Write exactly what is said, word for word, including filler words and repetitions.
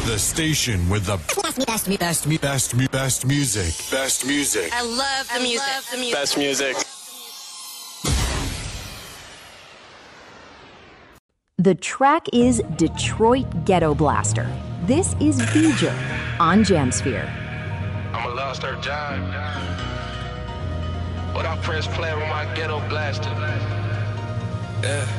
The station with the best, best, best, best, best, best music. Best music. I love the I music. Love the music. Best music. The track is Detroit Ghetto Blaster. This is V'ger on Jamsphere. I'm a lost her John. But I press play with my ghetto blaster. Yeah.